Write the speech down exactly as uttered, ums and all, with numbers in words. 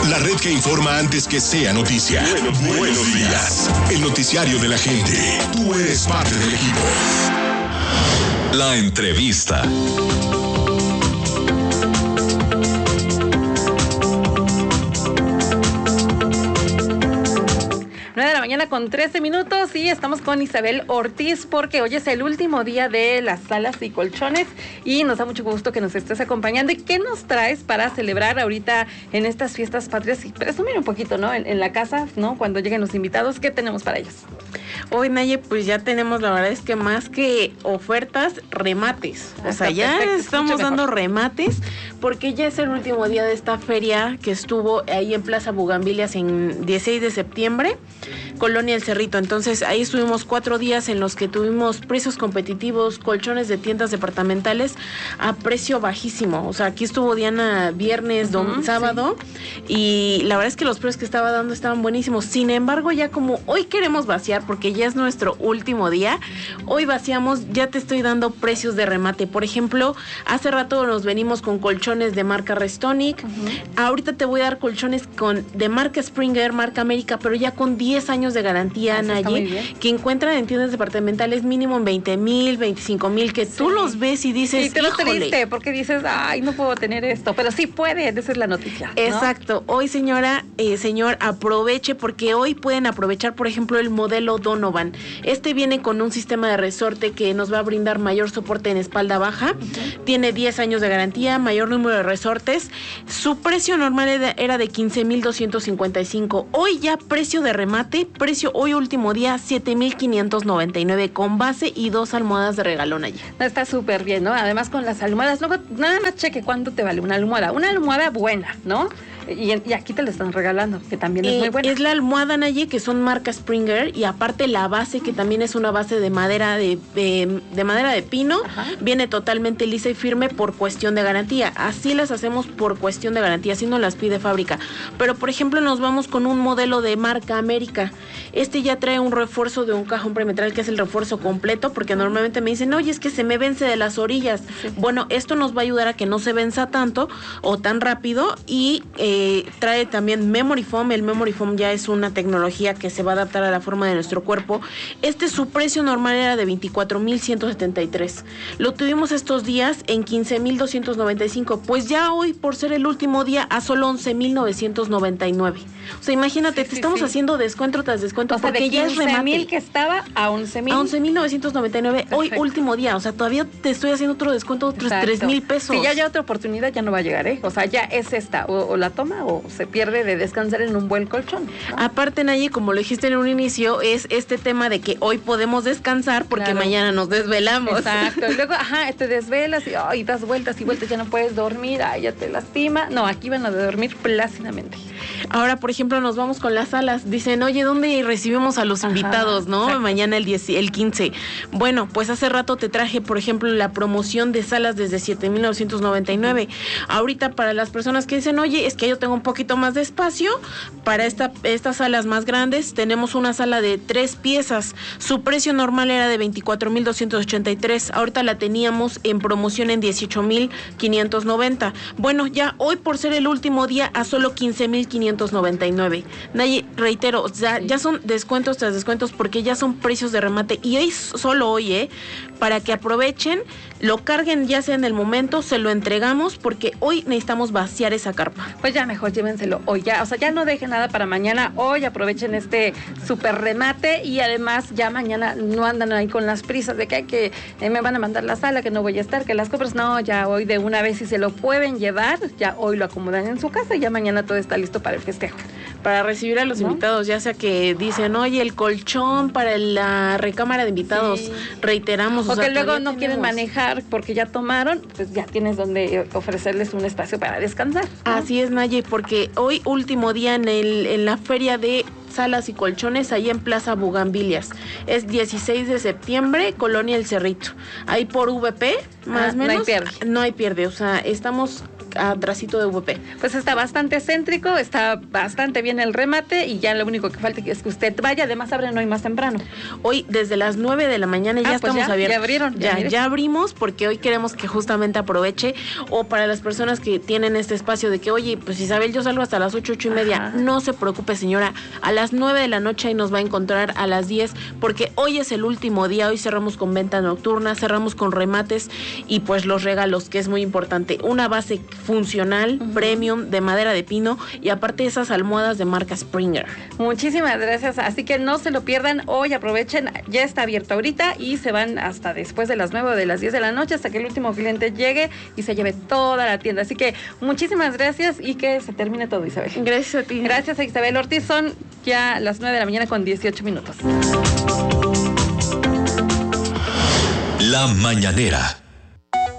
La red que informa antes que sea noticia. Buenos, buenos días. El noticiario de la gente. Tú eres parte del equipo. La entrevista. nueve de la mañana con trece minutos y estamos con Isabel Ortiz porque hoy es el último día de las salas y colchones y nos da mucho gusto que nos estés acompañando. ¿Y qué nos traes para celebrar ahorita en estas fiestas patrias y presumir un poquito, ¿no? En, en la casa, ¿no? Cuando lleguen los invitados, ¿qué tenemos para ellos? Hoy, Naye, pues ya tenemos, la verdad es que más que ofertas, remates. O sea, ya estamos dando remates porque ya es el último día de esta feria que estuvo ahí en Plaza Bugambilias en dieciséis de septiembre, Colonia El Cerrito. Entonces, ahí estuvimos cuatro días en los que tuvimos precios competitivos, colchones de tiendas departamentales a precio bajísimo. O sea, aquí estuvo Diana viernes, dom- uh-huh, sábado, sí. Y la verdad es que los precios que estaba dando estaban buenísimos. Sin embargo, ya como hoy queremos vaciar, porque ya es nuestro último día, hoy vaciamos, ya te estoy dando precios de remate. Por ejemplo, hace rato nos venimos con colchones de marca Restonic. Uh-huh. Ahorita te voy a dar colchones con de marca Springer, marca América, pero ya con diez años de garantía, Naye, que encuentran en tiendas departamentales mínimo en veinte mil, veinticinco mil, que sí. Tú los ves y dices, y te lo triste, porque dices, ay, no puedo tener esto, pero sí puede, esa es la noticia, ¿no? Exacto. Hoy, señora, eh, señor, aproveche, porque hoy pueden aprovechar, por ejemplo, el modelo Donovan. Este viene con un sistema de resorte que nos va a brindar mayor soporte en espalda baja. Uh-huh. Tiene diez años de garantía, mayor número de resortes. Su precio normal era de quince mil doscientos cincuenta y cinco. Hoy ya precio de remate, precio hoy último día, siete mil quinientos noventa y nueve con base y dos almohadas de regalón allí. Está súper bien, ¿no? Además con las almohadas, luego nada más cheque cuánto te vale una almohada. Una almohada buena, ¿no? Y, y aquí te la están regalando, que también eh, es muy buena. Es la almohada, Naye, que son marca Springer, y aparte la base, que también es una base de madera de, de, de madera de pino. Ajá. Viene totalmente lisa y firme por cuestión de garantía. Así las hacemos por cuestión de garantía, así nos las pide fábrica. Pero, por ejemplo, nos vamos con un modelo de marca América. Este ya trae un refuerzo de un cajón perimetral, que es el refuerzo completo, porque normalmente me dicen, oye, es que se me vence de las orillas. Sí. Bueno, esto nos va a ayudar a que no se venza tanto o tan rápido, y eh, Eh, trae también Memory Foam. El Memory Foam ya es una tecnología que se va a adaptar a la forma de nuestro cuerpo. Este, su precio normal era de veinticuatro mil ciento setenta y tres. Lo tuvimos estos días en quince mil doscientos noventa y cinco. Pues ya hoy, por ser el último día, a solo once mil novecientos noventa y nueve. O sea, imagínate, sí, te sí, estamos sí. haciendo descuento tras descuento, o sea, porque de ya es remate. mil que estaba a once mil. A once mil novecientos noventa y nueve. Hoy último día. O sea, todavía te estoy haciendo otro descuento, otros tres mil pesos. Si ya hay otra oportunidad, ya no va a llegar, ¿eh? O sea, ya es esta. O, o la toma o se pierde de descansar en un buen colchón, ¿no? Aparte, Naye, como lo dijiste en un inicio, es este tema de que hoy podemos descansar porque claro. Mañana nos desvelamos. Exacto. Y luego, ajá, te desvelas y ay, das vueltas y vueltas, ya no puedes dormir, ay, ya te lastima. No, aquí van a dormir plácidamente. Ahora, por ejemplo, nos vamos con las salas. Dicen, oye, ¿dónde recibimos a los Ajá, invitados, no? Exacto. Mañana el diez, el quince. Bueno, pues hace rato te traje, por ejemplo, la promoción de salas desde siete mil novecientos noventa y nueve. Ahorita, para las personas que dicen, oye, es que yo tengo un poquito más de espacio, para esta, estas salas más grandes, tenemos una sala de tres piezas. Su precio normal era de veinticuatro mil doscientos ochenta y tres. Ahorita la teníamos en promoción en dieciocho mil quinientos noventa. Bueno, ya hoy, por ser el último día, a solo quince mil quinientos noventa y nueve. Naye, reitero, ya, sí. ya son descuentos tras descuentos, porque ya son precios de remate, y hoy, solo hoy, ¿eh? Para que aprovechen, lo carguen ya sea en el momento, se lo entregamos, porque hoy necesitamos vaciar esa carpa. Pues ya mejor llévenselo hoy, ya, o sea, ya no dejen nada para mañana, hoy aprovechen este super remate, y además ya mañana no andan ahí con las prisas de que, hay que eh, me van a mandar la sala, que no voy a estar, que las compras, no, ya hoy de una vez, si se lo pueden llevar, ya hoy lo acomodan en su casa y ya mañana todo está listo para el festejo. Para recibir a los ¿no? invitados, ya sea que dicen, oye, el colchón para la recámara de invitados, sí. reiteramos. O, o sea, que luego no tenemos... quieren manejar porque ya tomaron, pues ya tienes donde ofrecerles un espacio para descansar, ¿no? Así es, Naye, porque hoy último día en, el, en la feria de salas y colchones, ahí en Plaza Bugambilias. Es dieciséis de septiembre, Colonia El Cerrito. Ahí por V P, más o ah, menos. No hay pierde. No hay pierde, o sea, estamos atrasito de U V P. Pues está bastante céntrico, está bastante bien el remate y ya lo único que falta es que usted vaya. Además abren hoy más temprano. Hoy desde las nueve de la mañana ya ah, pues estamos ya, abiertos. Ya abrieron. Ya, ya, ya abrimos porque hoy queremos que justamente aproveche, o para las personas que tienen este espacio de que, oye, pues Isabel, yo salgo hasta las ocho, ocho y media. Ajá. No se preocupe, señora. A las nueve de la noche ahí nos va a encontrar, a las diez, porque hoy es el último día. Hoy cerramos con venta nocturna, cerramos con remates y pues los regalos, que es muy importante. Una base funcional, uh-huh. premium, de madera de pino y aparte esas almohadas de marca Springer. Muchísimas gracias. Así que no se lo pierdan. Hoy aprovechen. Ya está abierto ahorita y se van hasta después de las nueve o de las diez de la noche hasta que el último cliente llegue y se lleve toda la tienda. Así que muchísimas gracias y que se termine todo, Isabel. Gracias a ti. Gracias a Isabel Ortiz. Son ya las nueve de la mañana con dieciocho minutos. La Mañanera.